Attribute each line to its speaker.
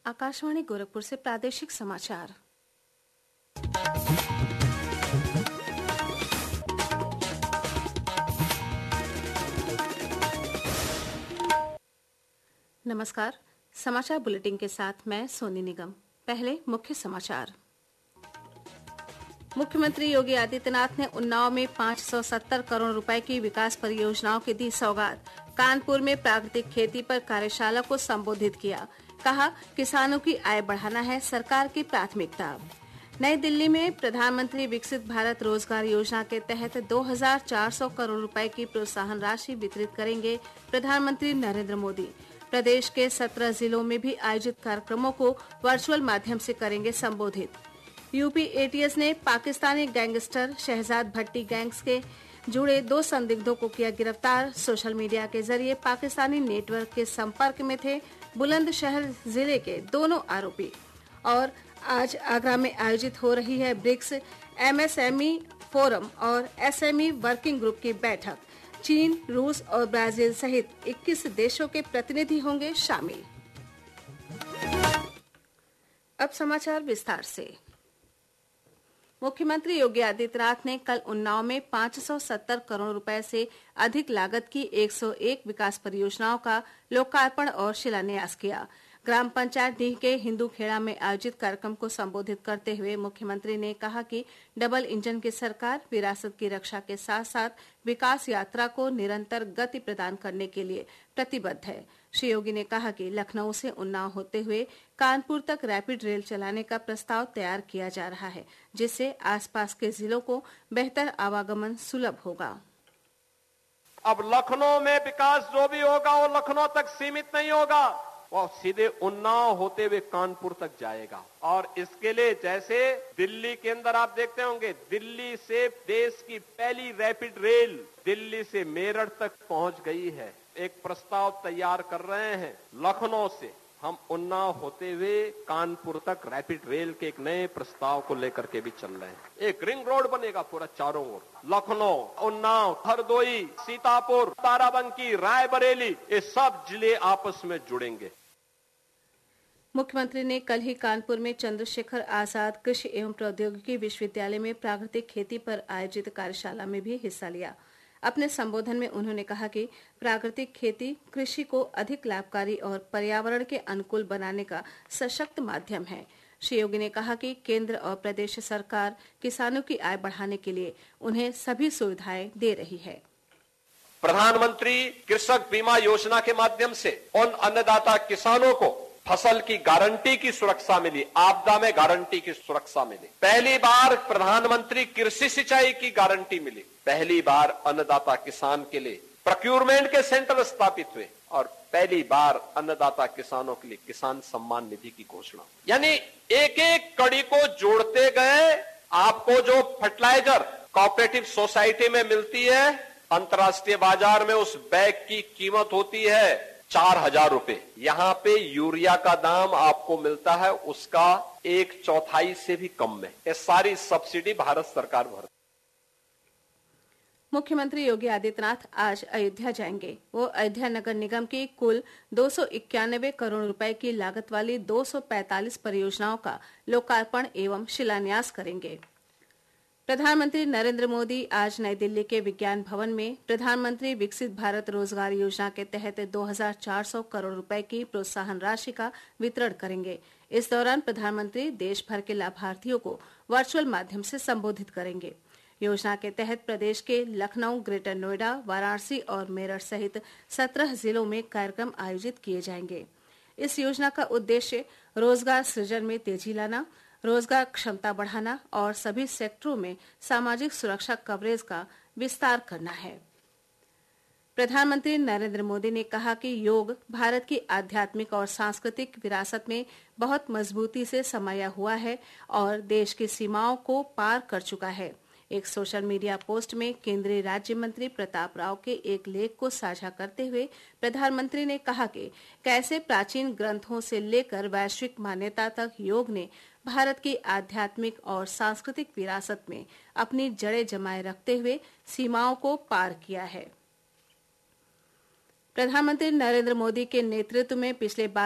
Speaker 1: आकाशवाणी गोरखपुर से प्रादेशिक समाचार। नमस्कार, समाचार बुलेटिन के साथ मैं सोनी निगम। पहले मुख्य समाचार। मुख्यमंत्री योगी आदित्यनाथ ने उन्नाव में 570 करोड़ रुपए की विकास परियोजनाओं की दी सौगात। कानपुर में प्राकृतिक खेती पर कार्यशाला को संबोधित किया। कहा, किसानों की आय बढ़ाना है सरकार की प्राथमिकता। नई दिल्ली में प्रधानमंत्री विकसित भारत रोजगार योजना के तहत 2400 करोड़ रुपए की प्रोत्साहन राशि वितरित करेंगे प्रधानमंत्री नरेंद्र मोदी। प्रदेश के 17 जिलों में भी आयोजित कार्यक्रमों को वर्चुअल माध्यम से करेंगे संबोधित। यूपी एटीएस ने पाकिस्तानी गैंगस्टर शहजाद भट्टी गैंग्स के जुड़े 2 संदिग्धों को किया गिरफ्तार। सोशल मीडिया के जरिए पाकिस्तानी नेटवर्क के संपर्क में थे बुलंदशहर जिले के दोनों आरोपी। और आज आगरा में आयोजित हो रही है ब्रिक्स एमएसएमई फोरम और एसएमई वर्किंग ग्रुप की बैठक। चीन, रूस और ब्राजील सहित 21 देशों के प्रतिनिधि होंगे शामिल। अब समाचार विस्तार से। मुख्यमंत्री योगी आदित्यनाथ ने कल उन्नाव में 570 करोड़ रुपए से अधिक लागत की 101 विकास परियोजनाओं का लोकार्पण और शिलान्यास किया। ग्राम पंचायत डीह के हिंदू खेड़ा में आयोजित कार्यक्रम को संबोधित करते हुए मुख्यमंत्री ने कहा कि डबल इंजन की सरकार विरासत की रक्षा के साथ साथ विकास यात्रा को निरंतर गति प्रदान करने के लिए प्रतिबद्ध है। श्री योगी ने कहा कि लखनऊ से उन्नाव होते हुए कानपुर तक रैपिड रेल चलाने का प्रस्ताव तैयार किया जा रहा है, जिससे आसपास के जिलों को बेहतर आवागमन सुलभ होगा।
Speaker 2: अब लखनऊ में विकास जो भी होगा वो लखनऊ तक सीमित नहीं होगा, वो सीधे उन्नाव होते हुए कानपुर तक जाएगा। और इसके लिए जैसे दिल्ली के अंदर आप देखते होंगे, दिल्ली से देश की पहली रैपिड रेल दिल्ली से मेरठ तक पहुंच गई है। एक प्रस्ताव तैयार कर रहे हैं। लखनऊ से हम उन्नाव होते हुए कानपुर तक रैपिड रेल के एक नए प्रस्ताव को लेकर के भी चल रहे हैं। एक रिंग रोड बनेगा पूरा चारों ओर। लखनऊ, उन्नाव, हरदोई, सीतापुर, बाराबंकी, रायबरेली, ये सब जिले आपस में जुड़ेंगे।
Speaker 1: मुख्यमंत्री ने कल ही कानपुर में चंद्रशेखर आजाद कृषि एवं प्रौद्योगिकी विश्वविद्यालय में प्राकृतिक खेती पर आयोजित कार्यशाला में भी हिस्सा लिया। अपने संबोधन में उन्होंने कहा कि प्राकृतिक खेती कृषि को अधिक लाभकारी और पर्यावरण के अनुकूल बनाने का सशक्त माध्यम है। श्री योगी ने कहा कि केंद्र और प्रदेश सरकार किसानों की आय बढ़ाने के लिए उन्हें सभी सुविधाएं दे रही है।
Speaker 2: प्रधानमंत्री कृषक बीमा योजना के माध्यम से उन अन्नदाता किसानों को फसल की गारंटी की सुरक्षा मिली, आपदा में गारंटी की सुरक्षा मिली। पहली बार प्रधानमंत्री कृषि सिंचाई की गारंटी मिली। पहली बार अन्नदाता किसान के लिए प्रोक्योरमेंट के सेंटर स्थापित हुए और पहली बार अन्नदाता किसानों के लिए किसान सम्मान निधि की घोषणा। यानी एक एक कड़ी को जोड़ते गए। आपको जो फर्टिलाइजर कोऑपरेटिव सोसाइटी में मिलती है, अंतर्राष्ट्रीय बाजार में उस बैग की कीमत होती है 4000 रुपए। यहाँ पे यूरिया का दाम आपको मिलता है उसका 1/4 से भी कम में। ये सारी सब्सिडी भारत सरकार भरती।
Speaker 1: मुख्यमंत्री योगी आदित्यनाथ आज अयोध्या जाएंगे। वो अयोध्या नगर निगम की कुल 291 करोड़ रुपए की लागत वाली 245 परियोजनाओं का लोकार्पण एवं शिलान्यास करेंगे। प्रधानमंत्री नरेंद्र मोदी आज नई दिल्ली के विज्ञान भवन में प्रधानमंत्री विकसित भारत रोजगार योजना के तहत 2400 करोड़ रुपए की प्रोत्साहन राशि का वितरण करेंगे। इस दौरान प्रधानमंत्री देश भर के लाभार्थियों को वर्चुअल माध्यम से संबोधित करेंगे। योजना के तहत प्रदेश के लखनऊ, ग्रेटर नोएडा, वाराणसी और मेरठ सहित 17 जिलों में कार्यक्रम आयोजित किए जाएंगे। इस योजना का उद्देश्य रोजगार सृजन में तेजी लाना, रोजगार क्षमता बढ़ाना और सभी सेक्टरों में सामाजिक सुरक्षा कवरेज का विस्तार करना है। प्रधानमंत्री नरेंद्र मोदी ने कहा कि योग भारत की आध्यात्मिक और सांस्कृतिक विरासत में बहुत मजबूती से समाया हुआ है और देश की सीमाओं को पार कर चुका है। एक सोशल मीडिया पोस्ट में केंद्रीय राज्य मंत्री प्रताप राव के एक लेख को साझा करते हुए प्रधानमंत्री ने कहा कि कैसे प्राचीन ग्रंथों से लेकर वैश्विक मान्यता तक योग ने भारत की आध्यात्मिक और सांस्कृतिक विरासत में अपनी जड़ें जमाए रखते हुए सीमाओं को पार किया है। प्रधानमंत्री नरेंद्र मोदी के नेतृत्व में पिछले